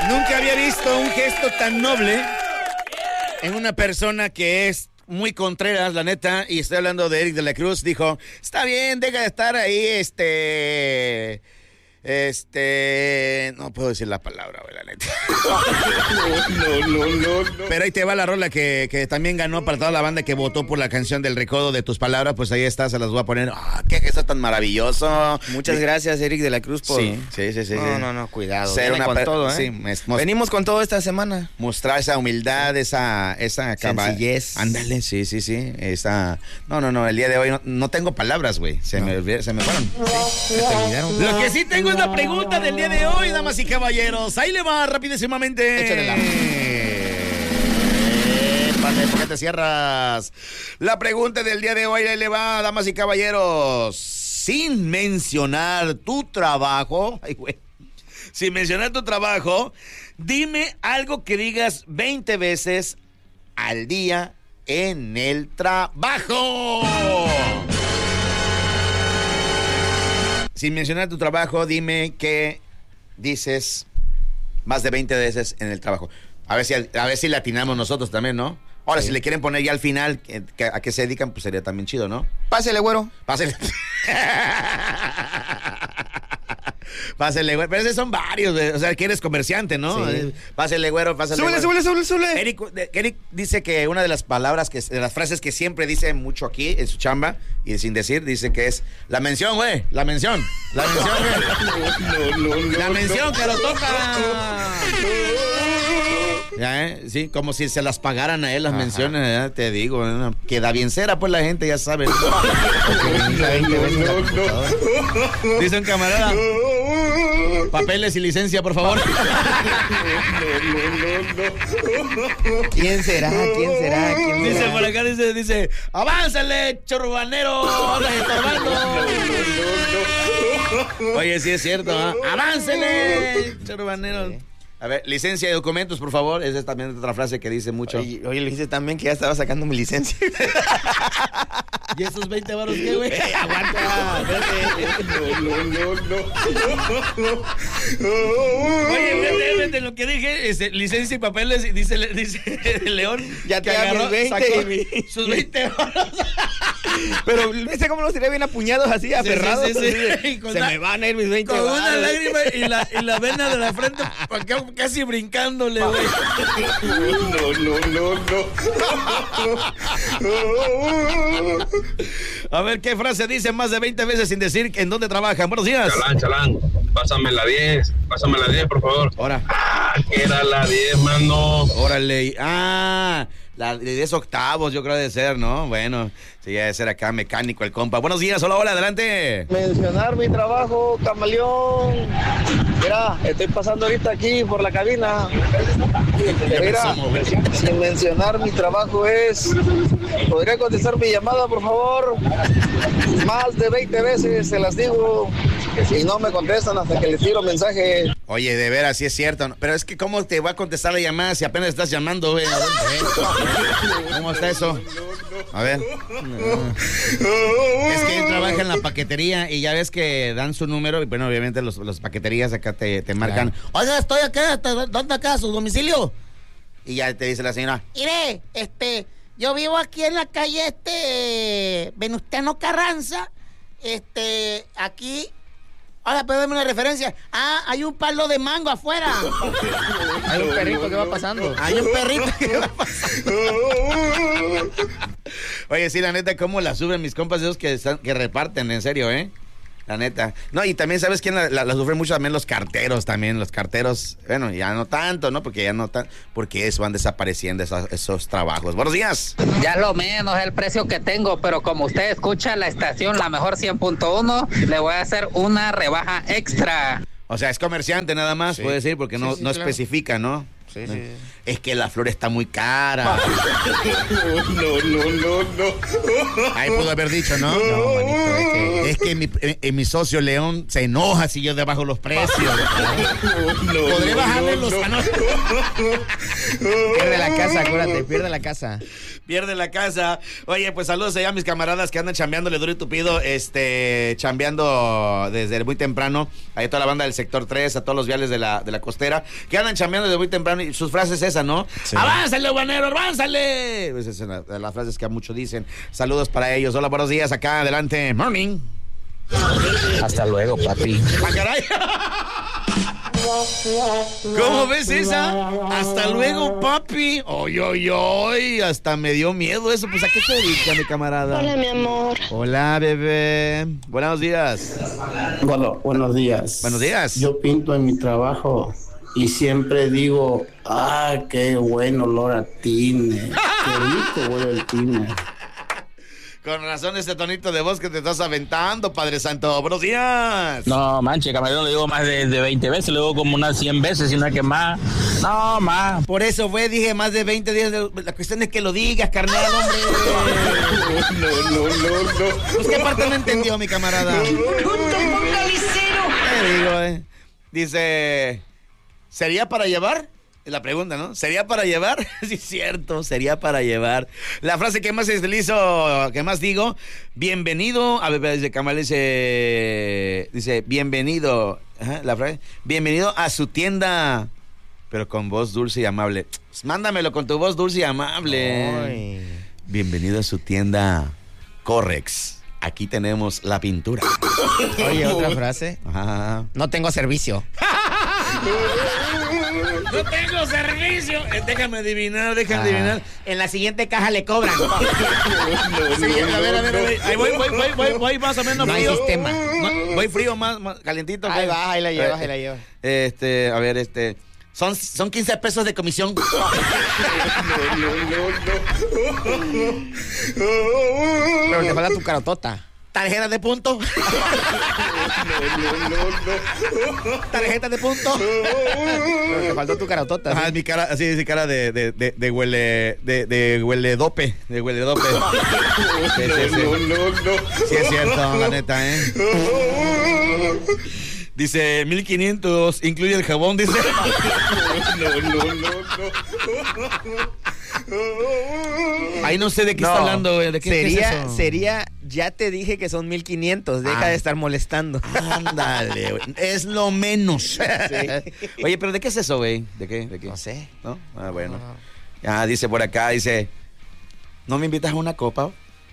Nunca había visto un gesto tan noble en una persona que es muy contreras, la neta, y estoy hablando de Eric de la Cruz. Dijo, está bien, deja de estar ahí, no puedo decir la palabra, güey, la neta. No. Pero ahí te va la rola que también ganó para toda la banda que votó por la canción del recodo de tus palabras. Pues ahí está, se las voy a poner. Qué gesto tan maravilloso. Muchas gracias, Eric de la Cruz, por... Sí. No, cuidado. Ser una con todo, ¿eh? Sí, venimos con todo esta semana. Mostrar esa humildad, esa sencillez. Ándale, sí. Esa... No, el día de hoy no tengo palabras, güey. Se me fueron. Se olvidaron. Lo que sí tengo es la pregunta del día de hoy, damas y caballeros. Ahí le va rapidísimamente. Échale ¿Por qué te cierras? La pregunta del día de hoy, ahí le va, damas y caballeros. Sin mencionar tu trabajo, sin mencionar tu trabajo, dime algo que digas 20 veces al día en el trabajo. Sin mencionar tu trabajo, dime qué dices más de 20 veces en el trabajo. A ver si le atinamos nosotros también, ¿no? Ahora, sí. Si le quieren poner ya al final a qué se dedican, pues sería también chido, ¿no? Pásele, güero. Pásele, güero. Pero esos son varios, o sea, que eres comerciante, ¿no? Sí. Pásele, güero, súbele, güero. Súbele. Eric dice que una de las palabras, de las frases que siempre dice mucho aquí en su chamba, y sin decir, dice que es la mención, güey. La mención, güey. La mención que lo toca. Ya, sí, como si se las pagaran a él las menciones, ya te digo, ¿no? Queda bien cera, pues la gente ya sabe. Dice un camarada, papeles y licencia, por favor. ¿Quién será? Dice por acá, dice, avánzale, chorbanero, andas estorbando. Oye, sí es cierto, ¿eh? Aváncele, chorbanero. A ver, licencia y documentos, por favor. Esa es también otra frase que dice mucho. Oye, le dice también que ya estaba sacando mi licencia. ¿Y esos 20 varos qué, güey? Aguanta. Oye, vete lo que dije, licencia y papeles, y dice León. Ya te agarró, 20 sus 20 varos. Pero, ¿viste cómo los tiré bien apuñados así, aferrados? Sí. Se me van a ir mis 20 con varos. Una lágrima y la vena de la frente casi brincándole, güey. No. A ver, ¿qué frase dice más de 20 veces sin decir en dónde trabajan? Buenos días. Chalán, pásame la 10, por favor. Ahora. Que era la 10, mano. Órale. La de 10 octavos, yo creo de ser, ¿no? Bueno, sí, debe ser acá mecánico el compa. Buenos días, hola, adelante. Mencionar mi trabajo, camaleón. Mira, estoy pasando ahorita aquí por la cabina. Mira, sin mencionar mi trabajo ¿podría contestar mi llamada, por favor? Más de 20 veces se las digo y no me contestan hasta que les tiro mensaje. Oye, de veras, sí es cierto, ¿no? Pero es que ¿cómo te va a contestar la llamada si apenas estás llamando, güey? ¿Cómo está eso? A ver. Es que él trabaja en la paquetería y ya ves que dan su número y bueno, obviamente los paqueterías acá te marcan. Claro. Oiga, estoy acá, ¿dónde acá? ¿Su domicilio? Y ya te dice la señora, mire, yo vivo aquí en la calle Venustiano Carranza, aquí. Ahora, pero dame una referencia. Hay un palo de mango afuera. Hay un perrito que va pasando. Hay un perrito que va pasando. Oye, sí, la neta, cómo la suben mis compas esos que reparten, en serio, La neta. No, y también, ¿sabes quién la sufre mucho? También los carteros, bueno, ya no tanto, ¿no? Porque van desapareciendo esos trabajos. Buenos días. Ya lo menos el precio que tengo, pero como usted escucha la estación, la mejor 100.1, le voy a hacer una rebaja extra. O sea, es comerciante nada más, sí. puede decir, porque no claro. especifica, ¿no? Sí. Es que la flor está muy cara. No. Ahí pudo haber dicho, ¿no? No, manito, Es que mi socio León se enoja si yo debajo los precios. Podré bajarle los... Pierde la casa, acuérdate, pierde la casa. Pierde la casa. Oye, pues saludos allá a mis camaradas que andan chambeándole duro y tupido, chambeando desde muy temprano. Ahí toda la banda del sector 3, a todos los viales de la costera, que andan chambeando desde muy temprano. Y sus frases esa, ¿no? Sí. ¡Avánzale, guanero, avánzale! Pues esas son las frases que a muchos dicen. Saludos para ellos. Hola, buenos días, acá adelante. Morning. Hasta luego, papi. ¡Ah, caray! ¿Cómo ves esa? Hasta luego, papi. Oy, hasta me dio miedo eso. Pues, ¿a qué se dedica, mi camarada? Hola, mi amor. Hola, bebé. Buenos días. Bueno, buenos días. Buenos días. Yo pinto en mi trabajo y siempre digo, qué buen olor a tine. Qué rico huele el tine. Con razón ese tonito de voz que te estás aventando, Padre Santo. Buenos días. No, manche, camarón, le digo más de 20 veces, le digo como unas 100 veces, si no es que más. No, más. Por eso dije más de 20 días. La cuestión es que lo digas, carnal, hombre. No. Pues, ¿qué parte no entendió, mi camarada? Dice, ¿sería para llevar? Es la pregunta, ¿no? ¿Sería para llevar? Sí, es cierto, sería para llevar. La frase que más utilizo, que más digo, bienvenido, a ver, dice Camal, dice, bienvenido, la frase, bienvenido a su tienda, pero con voz dulce y amable. Pues mándamelo con tu voz dulce y amable. Ay. Bienvenido a su tienda Correx. Aquí tenemos la pintura. Oye, otra frase. Ajá. No tengo servicio. No tengo servicio. Déjame adivinar. En la siguiente caja le cobran. Sí, a ver. Ahí voy más o menos No hay frío. sistema. Voy frío, más calientito. Ahí va, ahí la llevas. A ver, son 15 pesos de comisión. Pero te falta tu carotota. Tarjeta de punto. Tarjeta de punto. Pero te faltó tu carotota. Ajá, ¿sí? mi cara, así es mi cara de huele dope. De huele dope. Sí. Sí, es cierto, la neta, Dice 1500, incluye el jabón, dice. Ahí no sé de qué está hablando, güey. ¿De qué es eso? Sería, ya te dije que son 1500. Deja de estar molestando. Ándale, güey. Es lo menos. Sí. Oye, pero ¿de qué es eso, güey? ¿De qué? No sé. ¿No? Ah, bueno. Ya dice por acá, ¿no me invitas a una copa?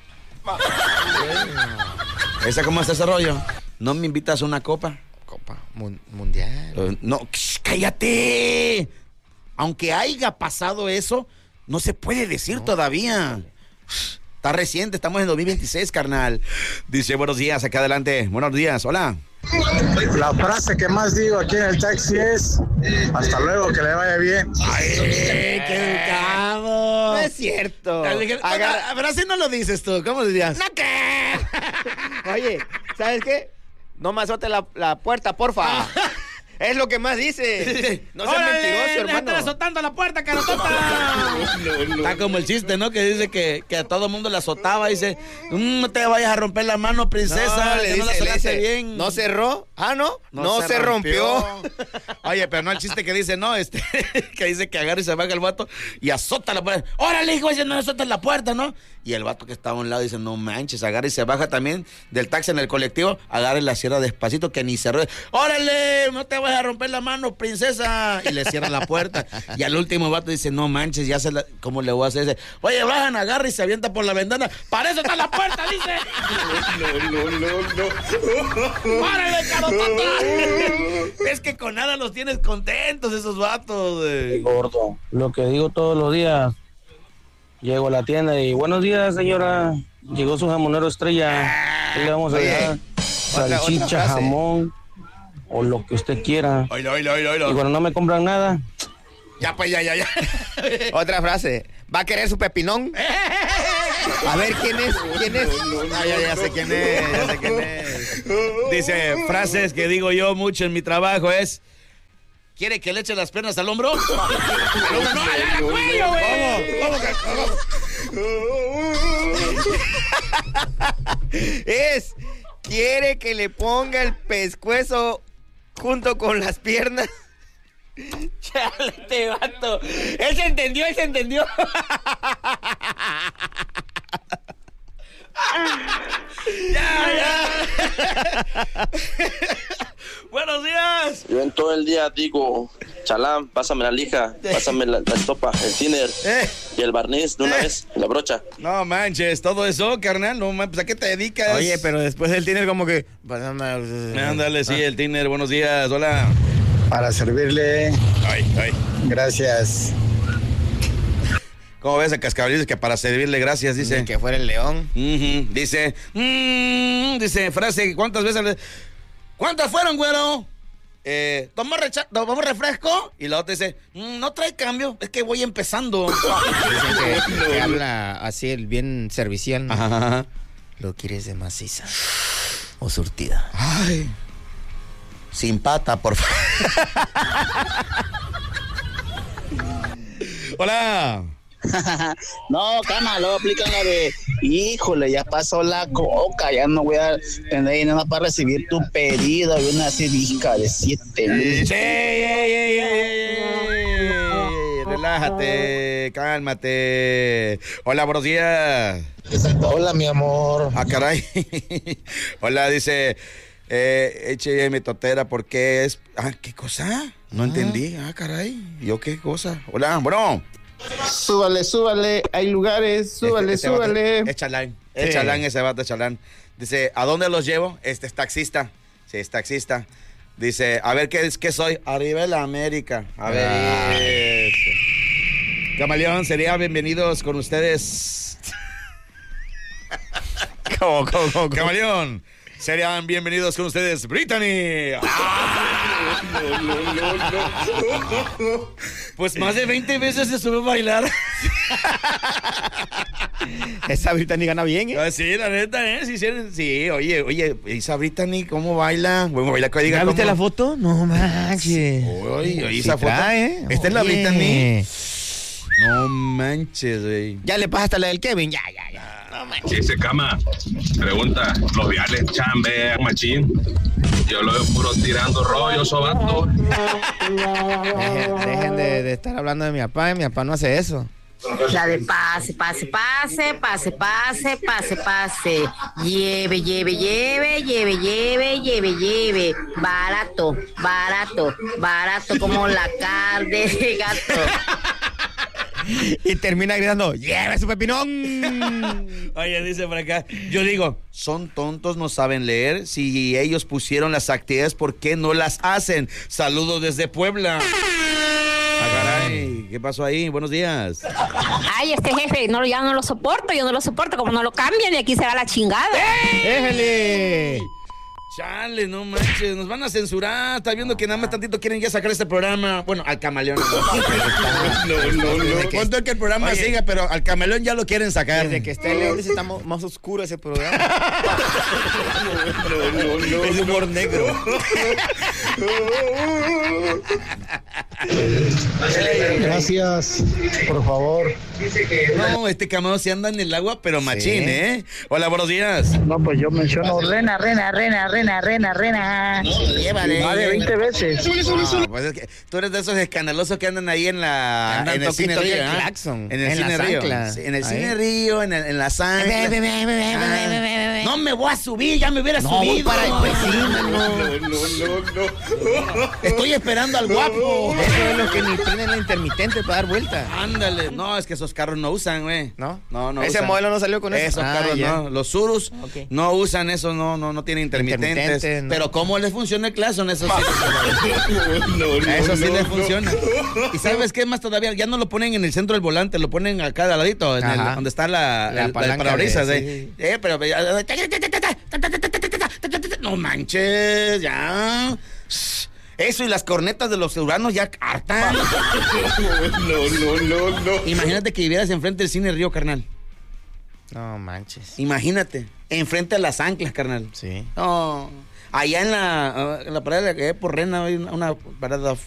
¿Esa cómo es ese rollo? ¿No me invitas a una copa? Copa mundial. No, cállate. Aunque haya pasado eso, no se puede decir todavía. Está reciente, estamos en 2026, carnal. Dice, buenos días, acá adelante. Buenos días, hola. La frase que más digo aquí en el taxi es, hasta luego, que le vaya bien. ¡Ay, qué educado! No es cierto. Pero así no lo dices tú, ¿cómo dirías? ¿No qué? Oye, ¿sabes qué? No me azote la puerta, porfa. Es lo que más dice. No seas mentiroso, hermano. ¡Estás azotando la puerta, carotota! Está como el chiste, ¿no? Que dice que a todo mundo le azotaba. Dice, no te vayas a romper la mano, princesa. No, le dice, bien. ¿No cerró? Ah, ¿no? No se rompió. Oye, pero no el chiste que dice, no, que dice que agarra y se baja el vato y azota la puerta. ¡Órale, hijo! Dice, no azotas la puerta, ¿no? Y el vato que estaba a un lado dice, no manches, agarra y se baja también del taxi en el colectivo, agarra y la cierra despacito que ni cerró. ¡Órale! No te vayas a romper la mano, princesa. Y le cierra la puerta. Y al último vato dice, no manches, ya ¿cómo le voy a hacer? Dice, oye, bajan, agarra y se avienta por la ventana. ¡Para eso está la puerta! Dice. No. ¡Órale, carotota! Es que con nada los tienes contentos esos vatos, güey. Gordo, lo que digo todos los días. Llego a la tienda y buenos días, señora. Llegó su jamonero estrella. ¿Qué le vamos a dar? Salchicha, jamón o lo que usted quiera. Oilo. Y cuando no me compran nada. Ya. Otra frase. ¿Va a querer su pepinón? A ver, ¿quién es? Ya sé quién es. Dice, frases que digo yo mucho en mi trabajo es, ¿Quiere que le eche las piernas al hombro? ¡Al hombro no, al cuello, güey! ¿Quiere que le ponga el pescuezo junto con las piernas? Chale, este vato. Él se entendió. Ya. Buenos días. Yo en todo el día digo, chalán, pásame la lija, pásame la estopa, el thinner y el barniz de una vez, la brocha. No manches, todo eso, carnal, no manches, ¿a qué te dedicas? Oye, pero después del tiner como que... Ándale, sí, el tiner, buenos días, hola. Para servirle. Ay. Gracias. ¿Cómo ves a Cascabeles que para servirle gracias, dice? Que fuera el león. Dice, frase, ¿cuántas fueron, güero? ¿Tomamos refresco? Y la otra dice, no trae cambio, es que voy empezando. Dicen que habla así, el bien servicial, ¿no? Ajá. ¿Lo quieres de maciza o surtida? Ay. Sin pata, por favor. Hola. No, cama, luego aplican la de, híjole, ya pasó la coca, ya no voy a tener nada para recibir tu pedido, y una así disca de 7. Relájate, cálmate. Hola, buenos días. Hola, mi amor. Ah, caray. Hola, dice, H.M. Totera, ¿por qué es? Ah, ¿qué cosa? No entendí. Ah, caray. ¿Yo qué cosa? Hola, bueno. Súbale, hay lugares, súbale. Es chalán ese vato, chalán. Dice, ¿a dónde los llevo? Es taxista. Sí, es taxista. Dice, a ver, ¿qué soy? Arriba de la América. A ver. Camaleón, sería bienvenidos con ustedes. ¿Cómo? Camaleón, serían bienvenidos con ustedes, Brittany. No. Pues más de 20 veces se subió a bailar. Esa Brittany gana bien, ¿eh? Sí, la neta, ¿eh? Sí, oye, esa Brittany, ¿cómo baila? Bueno, baila que diga. ¿Ya viste la foto? No manches. Oye, esa foto. Esta es la Brittany. No manches, güey. Ya le pasa hasta la del Kevin, ya. No manches. Dice Cama, pregunta, los viales chambean, machín. Yo lo veo puro tirando rollo, sobato. Dejen de estar hablando de mi papá no hace eso. La de pase. Lleve. Barato como la carne de gato. Y termina gritando, ¡lleve su pepinón! Oye, dice por acá, yo digo, son tontos, no saben leer. Si ellos pusieron las actividades, ¿por qué no las hacen? Saludos desde Puebla. Ah, caray, ¿qué pasó ahí? Buenos días. Ay, este jefe, ya no lo soporto, como no lo cambian, y aquí se va la chingada. ¡Déjale! Chale, no manches, nos van a censurar. Está viendo que nada más tantito quieren ya sacar este programa. Bueno, al Camaleón. No. Cuento que el programa siga, pero al Camaleón ya lo quieren sacar. Desde que esté León dice, está más oscuro ese programa. No. Es humor negro. Gracias, por favor. No, este Camaleón se anda en el agua, pero machín, sí. Hola, buenos días. No, pues yo menciono rena. Llévale. Más de 20 veces. No, pues es que tú eres de esos escandalosos que andan ahí en el Cine Río. En el Cine Río. En el Cine Río, en la sangre. No me voy a subir, ya me hubiera subido. Para el vecino. No. Estoy esperando al guapo. Eso es lo que ni prenden la intermitente para dar vuelta. Ándale. No, es que esos carros no usan, güey. ¿No? No ese usan. Modelo no salió con eso. Esos carros ya. no. Los Surus no usan eso, no tienen intermitentes. No. Pero ¿cómo les funciona el Claxon? Eso sí les funciona. ¿Y sabes qué más todavía? Ya no lo ponen en el centro del volante, lo ponen acá al ladito, donde está el parabrisas. Pero no manches, ya. Eso y las cornetas de los urbanos ya hartan. No. Imagínate que vivieras enfrente del Cine Río, carnal. No manches. Imagínate, enfrente a las anclas, carnal. Sí. No. Allá en la parada que hay por Rena hay una parada